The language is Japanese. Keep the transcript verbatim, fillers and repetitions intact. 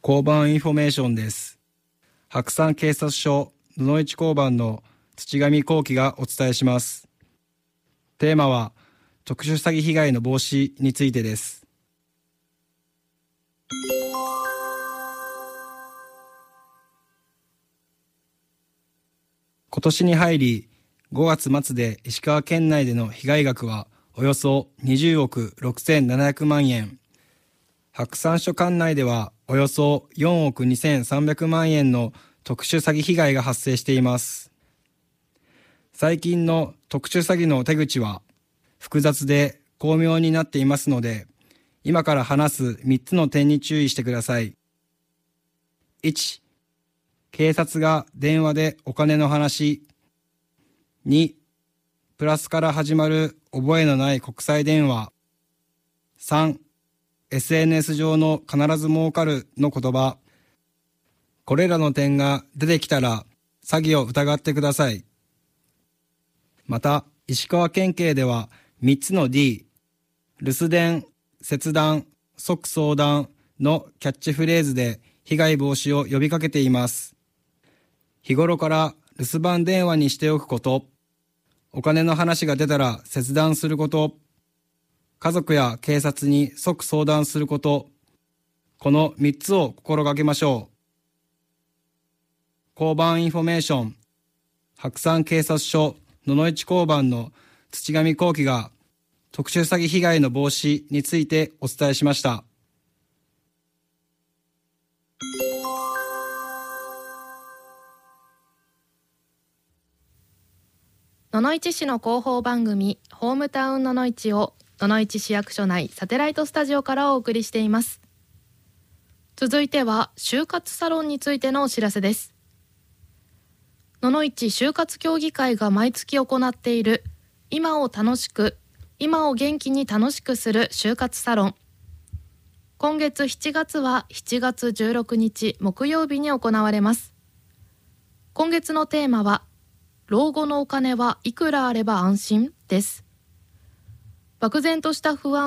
交番インフォメーションです。白山警察署野々市交番の土上幸喜がお伝えします。テーマは特殊詐欺被害の防止についてです。今年に入りごがつ末で石川県内での被害額はおよそにじゅうおくろくせんななひゃくまんえん、白山署管内ではおよそよんおくにせんさんびゃくまんえんの特殊詐欺被害が発生しています。最近の特殊詐欺の手口は複雑で巧妙になっていますので、今から話すみっつの点に注意してください。いち、警察が電話でお金の話。に、プラスから始まる覚えのない国際電話。さん、エスエヌエス 上の必ず儲かるの言葉。これらの点が出てきたら詐欺を疑ってください。また、石川県警ではみっつの D、留守電、切断、即相談のキャッチフレーズで被害防止を呼びかけています。日頃から留守番電話にしておくこと、お金の話が出たら切断すること、家族や警察に即相談すること、このみっつを心がけましょう。交番インフォメーション、白山警察署野々市交番の土上幸喜が特殊詐欺被害の防止についてお伝えしました。 野々市市の広報番組ホームタウン野々市を野々市市役所内サテライトスタジオからお送りしています。続いては就活サロンについてのお知らせです。野々市就活協議会が毎月行っている今を楽しく今を元気に楽しくする就活サロン、今月しちがつはしちがつじゅうろくにち木曜日に行われます。今月のテーマは老後のお金はいくらあれば安心です。漠然とした不安